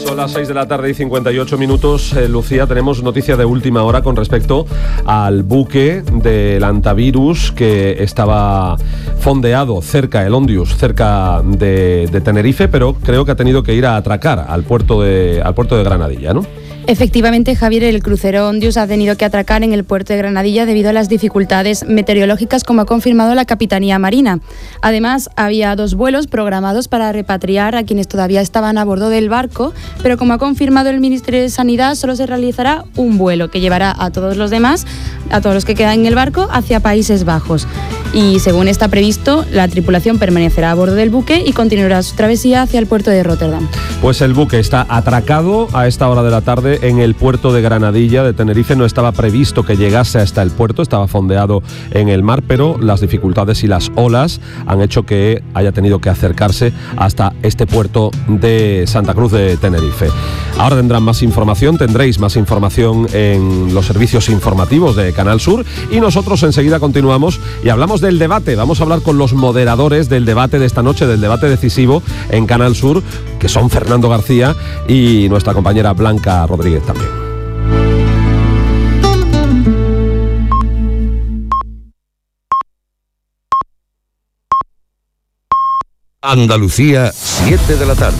Son las 6 de la tarde y 58 minutos. Lucía, tenemos noticia de última hora con respecto al buque del Antavirus que estaba fondeado cerca, el Ondius, cerca de Tenerife, pero creo que ha tenido que ir a atracar al puerto de Granadilla, ¿no? Efectivamente, Javier, el crucero Ondius ha tenido que atracar en el puerto de Granadilla debido a las dificultades meteorológicas, como ha confirmado la Capitanía Marina. Además, había 2 vuelos programados para repatriar a quienes todavía estaban a bordo del barco, pero como ha confirmado el Ministerio de Sanidad, solo se realizará un vuelo que llevará a todos los demás, a todos los que quedan en el barco, hacia Países Bajos. Y según está previsto, la tripulación permanecerá a bordo del buque y continuará su travesía hacia el puerto de Rotterdam. Pues el buque está atracado a esta hora de la tarde en el puerto de Granadilla de Tenerife. No estaba previsto que llegase hasta el puerto, estaba fondeado en el mar, pero las dificultades y las olas han hecho que haya tenido que acercarse hasta este puerto de Santa Cruz de Tenerife. Ahora tendréis más información en los servicios informativos de Canal Sur, y nosotros enseguida continuamos y hablamos del debate. Vamos a hablar con los moderadores del debate de esta noche, del debate decisivo en Canal Sur, que son Fernando García y nuestra compañera Blanca Rodríguez también. Andalucía, 7 de la tarde.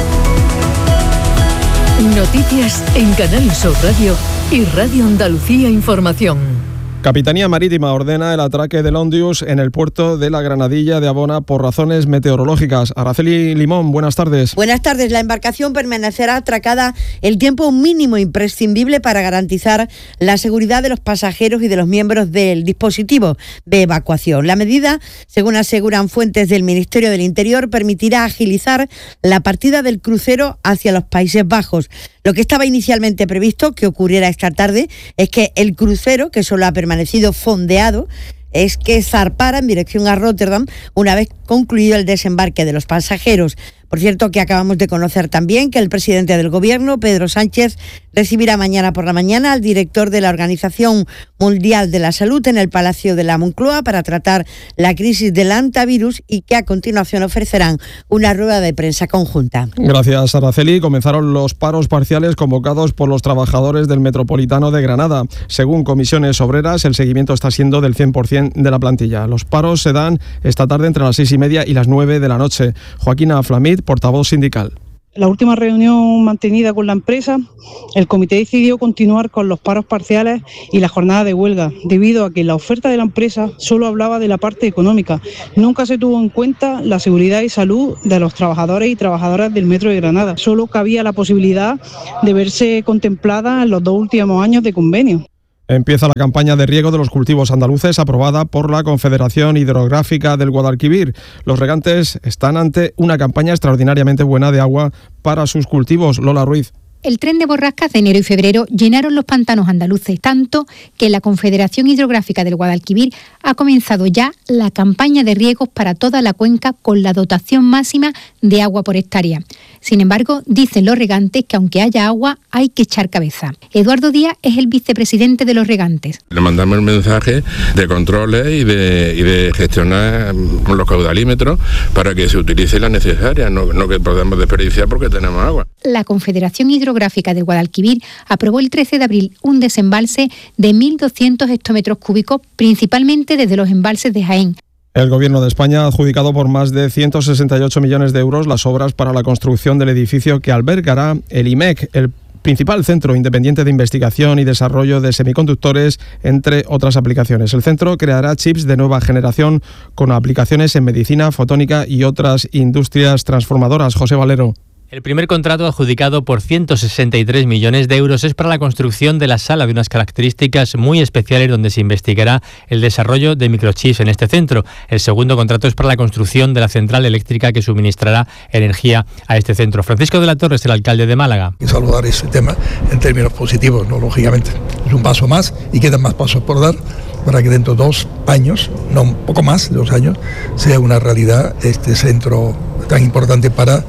Noticias en Canal Sur Radio y Radio Andalucía Información. Capitanía Marítima ordena el atraque del Ondius en el puerto de la Granadilla de Abona por razones meteorológicas. Araceli Limón, buenas tardes. Buenas tardes. La embarcación permanecerá atracada el tiempo mínimo imprescindible para garantizar la seguridad de los pasajeros y de los miembros del dispositivo de evacuación. La medida, según aseguran fuentes del Ministerio del Interior, permitirá agilizar la partida del crucero hacia los Países Bajos. Lo que estaba inicialmente previsto que ocurriera esta tarde es que el crucero, que solo ha permanecido fondeado, es que zarpara en dirección a Rotterdam una vez concluido el desembarque de los pasajeros. Por cierto, que acabamos de conocer también que el presidente del Gobierno, Pedro Sánchez, recibirá mañana por la mañana al director de la Organización Mundial de la Salud en el Palacio de la Moncloa para tratar la crisis del Antavirus, y que a continuación ofrecerán una rueda de prensa conjunta. Gracias, Araceli. Comenzaron los paros parciales convocados por los trabajadores del Metropolitano de Granada. Según Comisiones Obreras, el seguimiento está siendo del 100% de la plantilla. Los paros se dan esta tarde entre las 6:30 y las 9 de la noche. Joaquina Flamid, portavoz sindical. La última reunión mantenida con la empresa, el comité decidió continuar con los paros parciales y la jornada de huelga, debido a que la oferta de la empresa solo hablaba de la parte económica. Nunca se tuvo en cuenta la seguridad y salud de los trabajadores y trabajadoras del Metro de Granada. Solo cabía la posibilidad de verse contemplada en los 2 últimos años de convenio. Empieza la campaña de riego de los cultivos andaluces aprobada por la Confederación Hidrográfica del Guadalquivir. Los regantes están ante una campaña extraordinariamente buena de agua para sus cultivos. Lola Ruiz. El tren de borrascas de enero y febrero llenaron los pantanos andaluces, tanto que la Confederación Hidrográfica del Guadalquivir ha comenzado ya la campaña de riegos para toda la cuenca con la dotación máxima de agua por hectárea. Sin embargo, dicen los regantes que aunque haya agua, hay que echar cabeza. Eduardo Díaz es el vicepresidente de los regantes. Le mandamos el mensaje de controles y de gestionar los caudalímetros para que se utilice la necesaria, no que podamos desperdiciar porque tenemos agua. La Confederación Hidrográfica del Guadalquivir aprobó el 13 de abril un desembalse de 1.200 hectómetros cúbicos, principalmente desde los embalses de Jaén. El Gobierno de España ha adjudicado por más de 168 millones de euros las obras para la construcción del edificio que albergará el IMEC, el principal centro independiente de investigación y desarrollo de semiconductores, entre otras aplicaciones. El centro creará chips de nueva generación con aplicaciones en medicina, fotónica y otras industrias transformadoras. José Valero. El primer contrato, adjudicado por 163 millones de euros, es para la construcción de la sala de unas características muy especiales donde se investigará el desarrollo de microchips en este centro. El segundo contrato es para la construcción de la central eléctrica que suministrará energía a este centro. Francisco de la Torre es el alcalde de Málaga. Y saludar ese tema en términos positivos, ¿no? Lógicamente. Es un paso más y quedan más pasos por dar para que dentro de 2 años, no un poco más de 2 años, sea una realidad este centro tan importante para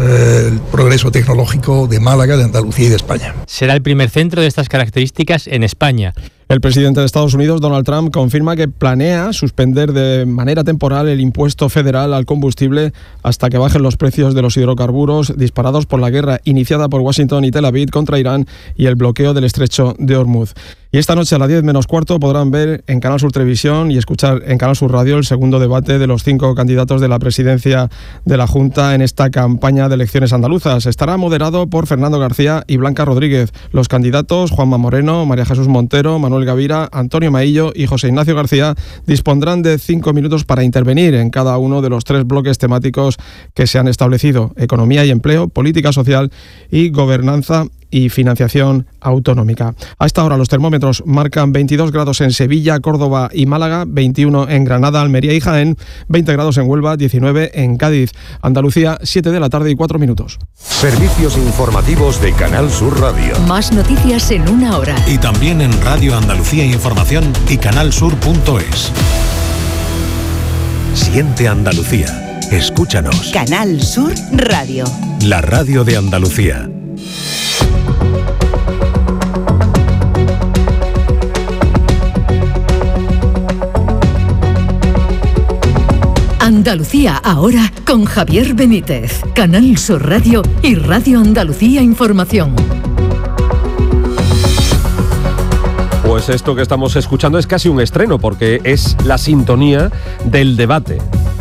el progreso tecnológico de Málaga, de Andalucía y de España. Será el primer centro de estas características en España. El presidente de Estados Unidos, Donald Trump, confirma que planea suspender de manera temporal el impuesto federal al combustible hasta que bajen los precios de los hidrocarburos disparados por la guerra iniciada por Washington y Tel Aviv contra Irán y el bloqueo del estrecho de Hormuz. Y esta noche a las 10 menos cuarto podrán ver en Canal Sur Televisión y escuchar en Canal Sur Radio el segundo debate de los 5 candidatos de la presidencia de la Junta en esta campaña de elecciones andaluzas. Estará moderado por Fernando García y Blanca Rodríguez. Los candidatos Juanma Moreno, María Jesús Montero, Manuel Gavira, Antonio Maillo y José Ignacio García dispondrán de 5 minutos para intervenir en cada uno de los 3 bloques temáticos que se han establecido: economía y empleo, política social y gobernanza y financiación autonómica. A esta hora los termómetros marcan 22 grados en Sevilla, Córdoba y Málaga, 21 en Granada, Almería y Jaén, 20 grados en Huelva, 19 en Cádiz. Andalucía, 7 de la tarde y 4 minutos. Servicios informativos de Canal Sur Radio. Más noticias en una hora. Y también en Radio Andalucía Información y canalsur.es. Siente Andalucía. Escúchanos. Canal Sur Radio. La radio de Andalucía. Andalucía ahora con Javier Benítez, Canal Sur Radio y Radio Andalucía Información. Pues esto que estamos escuchando es casi un estreno, porque es la sintonía del debate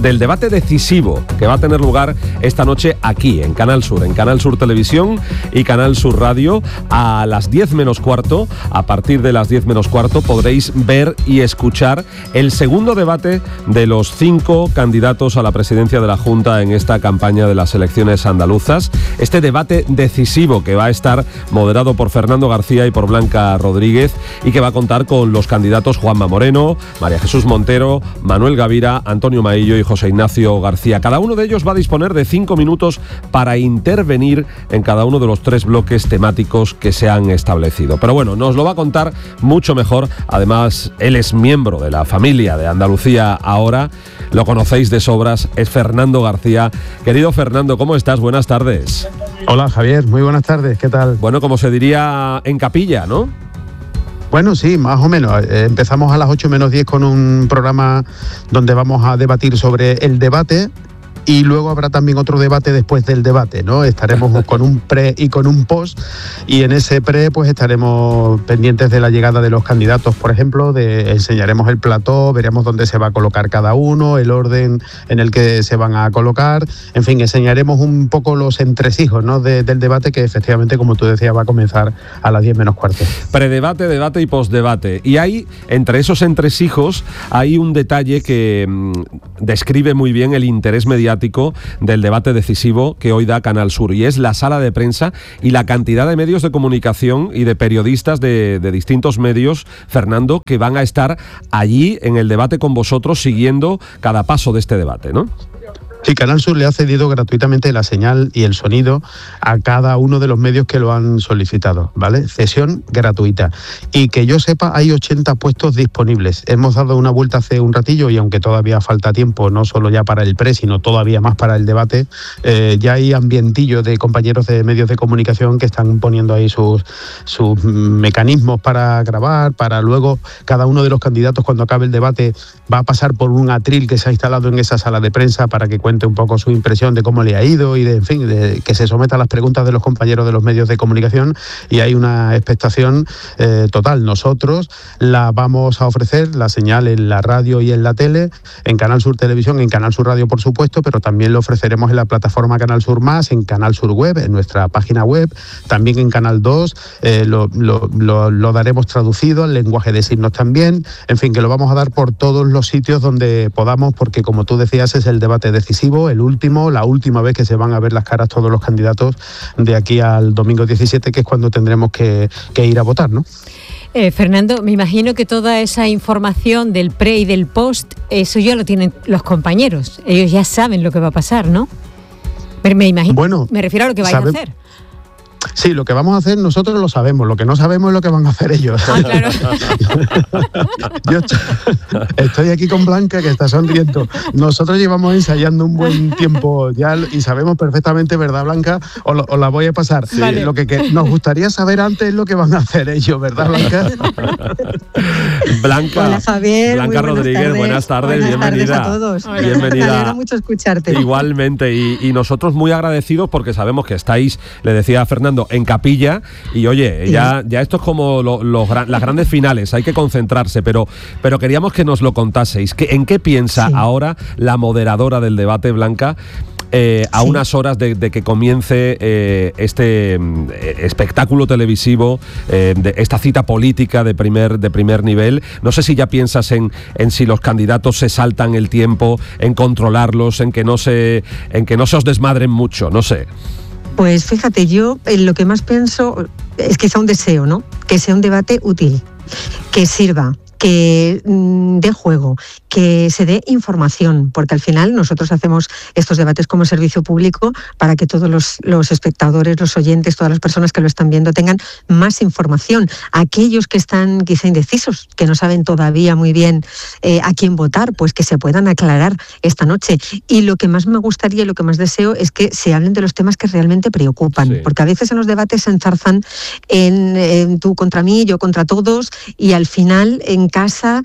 decisivo que va a tener lugar esta noche aquí en Canal Sur Televisión y Canal Sur Radio a las 10 menos cuarto. A partir de las 10 menos cuarto podréis ver y escuchar el segundo debate de los 5 candidatos a la presidencia de la Junta en esta campaña de las elecciones andaluzas. Este debate decisivo que va a estar moderado por Fernando García y por Blanca Rodríguez y que va a contar con los candidatos Juanma Moreno, María Jesús Montero, Manuel Gavira, Antonio Maillo y José Ignacio García. Cada uno de ellos va a disponer de 5 minutos para intervenir en cada uno de los 3 bloques temáticos que se han establecido. Pero bueno, nos lo va a contar mucho mejor. Además, él es miembro de la familia de Andalucía ahora. Lo conocéis de sobras, es Fernando García. Querido Fernando, ¿cómo estás? Buenas tardes. Hola Javier, muy buenas tardes, ¿qué tal? Bueno, como se diría en capilla, ¿no? Bueno, sí, más o menos. Empezamos a las 8 menos 10 con un programa donde vamos a debatir sobre el debate y luego habrá también otro debate después del debate, ¿no? Estaremos con un pre y con un post, y en ese pre pues estaremos pendientes de la llegada de los candidatos, por ejemplo, enseñaremos el plató, veremos dónde se va a colocar cada uno, el orden en el que se van a colocar, en fin, enseñaremos un poco los entresijos, ¿no? del debate, que efectivamente, como tú decías, va a comenzar a las 10 menos cuarto. Predebate, debate y postdebate. Y hay, entre esos entresijos, hay un detalle que describe muy bien el interés mediático del debate decisivo que hoy da Canal Sur, y es la sala de prensa y la cantidad de medios de comunicación y de periodistas de distintos medios, Fernando, que van a estar allí en el debate con vosotros siguiendo cada paso de este debate, ¿no? Sí, Canal Sur le ha cedido gratuitamente la señal y el sonido a cada uno de los medios que lo han solicitado, ¿vale? Cesión gratuita. Y que yo sepa, hay 80 puestos disponibles. Hemos dado una vuelta hace un ratillo y aunque todavía falta tiempo, no solo ya para el pre, sino todavía más para el debate, ya hay ambientillo de compañeros de medios de comunicación que están poniendo ahí sus mecanismos para grabar, para luego cada uno de los candidatos, cuando acabe el debate, va a pasar por un atril que se ha instalado en esa sala de prensa para que cuente un poco su impresión de cómo le ha ido y de que se someta a las preguntas de los compañeros de los medios de comunicación, y hay una expectación total. Nosotros la vamos a ofrecer, la señal en la radio y en la tele, en Canal Sur Televisión, en Canal Sur Radio, por supuesto, pero también lo ofreceremos en la plataforma Canal Sur Más, en Canal Sur Web, en nuestra página web, también en Canal 2, lo daremos traducido al lenguaje de signos también, en fin, que lo vamos a dar por todos los sitios donde podamos, porque como tú decías, es el debate decisivo, el último, la última vez que se van a ver las caras todos los candidatos de aquí al domingo 17, que es cuando tendremos que ir a votar, ¿no? Fernando, me imagino que toda esa información del pre y del post, eso ya lo tienen los compañeros, ellos ya saben lo que va a pasar, ¿no? Me imagino, bueno, me refiero a lo que vais a hacer. Sí, lo que vamos a hacer nosotros lo sabemos, lo que no sabemos es lo que van a hacer ellos. Claro. Yo estoy aquí con Blanca, que está sonriendo. Nosotros llevamos ensayando un buen tiempo ya y sabemos perfectamente, ¿verdad, Blanca? Os la voy a pasar. Sí. Vale. Lo que nos gustaría saber antes es lo que van a hacer ellos, ¿verdad, Blanca? Blanca, hola, Javier, Blanca Rodríguez, buenas tardes, bienvenida. Tardes a todos. Hola. Bienvenida. Me alegra mucho escucharte. Igualmente, y nosotros muy agradecidos porque sabemos que estáis, le decía a Fernando, en capilla, y oye, sí. ya esto es como las grandes finales, hay que concentrarse, pero queríamos que nos lo contaseis. ¿En qué piensa ahora la moderadora del debate, Blanca? A unas horas de que comience este espectáculo televisivo, de esta cita política de primer nivel. No sé si ya piensas en si los candidatos se saltan el tiempo, en controlarlos, en que no se os desmadren mucho, no sé. Pues fíjate, yo lo que más pienso es que sea un deseo, ¿no? Que sea un debate útil, que sirva, que dé juego, que se dé información, porque al final nosotros hacemos estos debates como servicio público para que todos los espectadores, los oyentes, todas las personas que lo están viendo tengan más información. Aquellos que están quizá indecisos, que no saben todavía muy bien a quién votar, pues que se puedan aclarar esta noche. Y lo que más me gustaría y lo que más deseo es que se hablen de los temas que realmente preocupan, porque a veces en los debates se enzarzan en tú contra mí, yo contra todos, y al final en casa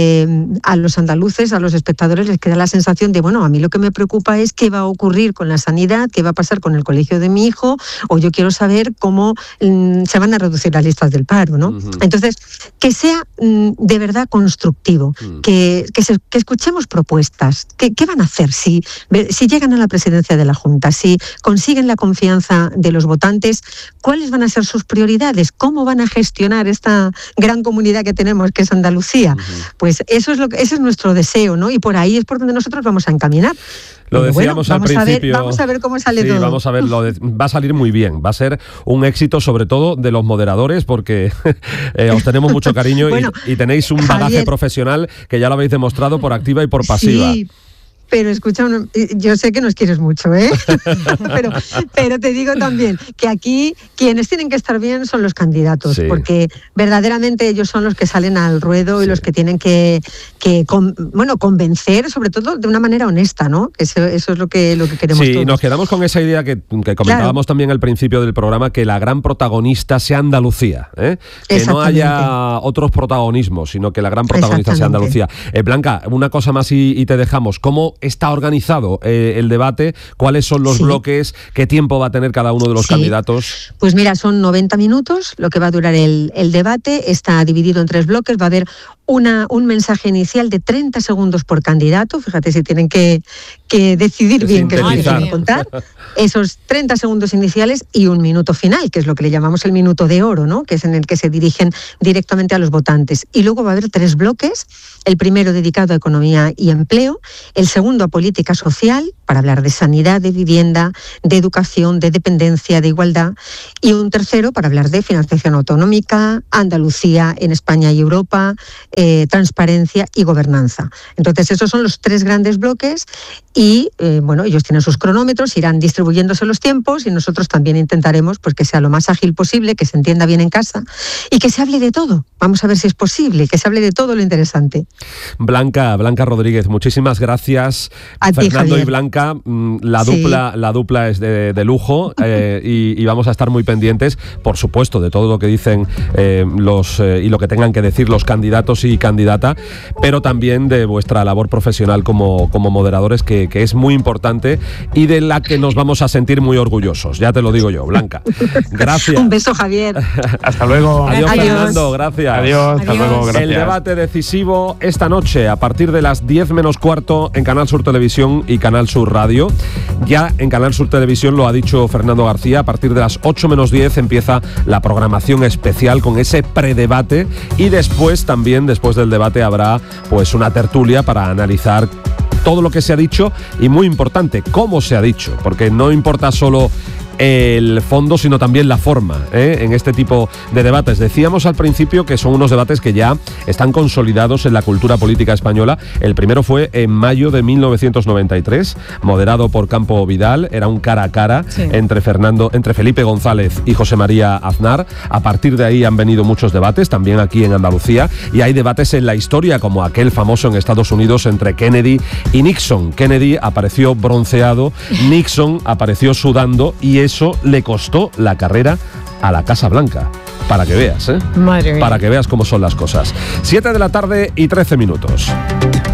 a los andaluces, a los espectadores les queda la sensación de, bueno, a mí lo que me preocupa es qué va a ocurrir con la sanidad, qué va a pasar con el colegio de mi hijo, o yo quiero saber cómo se van a reducir las listas del paro, ¿no? Uh-huh. Entonces, que sea de verdad constructivo, que escuchemos propuestas, qué van a hacer si llegan a la presidencia de la Junta, si consiguen la confianza de los votantes, cuáles van a ser sus prioridades, cómo van a gestionar esta gran comunidad que tenemos, que es Andalucía. Pues ese es nuestro deseo, ¿no? Y por ahí es por donde nosotros vamos a encaminar. Lo decíamos al principio. Vamos a ver cómo sale todo. Vamos a ver, va a salir muy bien. Va a ser un éxito, sobre todo de los moderadores, porque os tenemos mucho cariño y tenéis un bagaje profesional que ya lo habéis demostrado por activa y por pasiva. Sí. Pero escucha, yo sé que nos quieres mucho, ¿eh? pero te digo también que aquí quienes tienen que estar bien son los candidatos, porque verdaderamente ellos son los que salen al ruedo y los que tienen que convencer, sobre todo de una manera honesta, ¿no? Eso es lo que queremos todos. Sí, nos quedamos con esa idea que comentábamos también al principio del programa, que la gran protagonista sea Andalucía, ¿eh? Que no haya otros protagonismos, sino que la gran protagonista sea Andalucía. Blanca, una cosa más y te dejamos. ¿Cómo está organizado el debate? ¿Cuáles son los bloques? ¿Qué tiempo va a tener cada uno de los candidatos? Pues mira, son 90 minutos lo que va a durar el debate. Está dividido en 3 bloques. Va a haber un mensaje inicial de 30 segundos por candidato. Fíjate si tienen que decidir bien qué es lo que quieren contar. Esos 30 segundos iniciales y un minuto final, que es lo que le llamamos el minuto de oro, ¿no? Que es en el que se dirigen directamente a los votantes. Y luego va a haber 3 bloques. El primero dedicado a economía y empleo, el segundo a política social, para hablar de sanidad, de vivienda, de educación, de dependencia, de igualdad, y un tercero para hablar de financiación autonómica, Andalucía en España y Europa, transparencia y gobernanza. Entonces esos son los 3 grandes bloques y ellos tienen sus cronómetros, irán distribuyéndose los tiempos y nosotros también intentaremos pues que sea lo más ágil posible, que se entienda bien en casa y que se hable de todo. Vamos a ver si es posible, que se hable de todo lo interesante. Blanca Rodríguez, muchísimas gracias. A Fernando ti, y Blanca, la dupla es de lujo y vamos a estar muy pendientes, por supuesto, de todo lo que dicen y lo que tengan que decir los candidatos y candidata, pero también de vuestra labor profesional como moderadores, que es muy importante y de la que nos vamos a sentir muy orgullosos. Ya te lo digo yo, Blanca. Gracias. Un beso, Javier. Hasta luego. Adiós, Fernando. Gracias. Adiós. Hasta luego. Gracias. El debate decisivo esta noche a partir de las 10 menos cuarto en Canal Sur Televisión y Canal Sur Radio. Ya en Canal Sur Televisión lo ha dicho Fernando García, a partir de las 8 menos 10 empieza la programación especial con ese predebate y después del debate habrá pues una tertulia para analizar todo lo que se ha dicho y muy importante, cómo se ha dicho, porque no importa solo el fondo, sino también la forma, en este tipo de debates. Decíamos al principio que son unos debates que ya están consolidados en la cultura política española. El primero fue en mayo de 1993, moderado por Campo Vidal. Era un cara a cara entre Felipe González y José María Aznar. A partir de ahí han venido muchos debates, también aquí en Andalucía, y hay debates en la historia, como aquel famoso en Estados Unidos entre Kennedy y Nixon. Kennedy apareció bronceado, Nixon apareció sudando, y eso le costó la carrera a la Casa Blanca. Para que veas, Madre mía. Para que veas cómo son las cosas. 7 de la tarde y 13 minutos.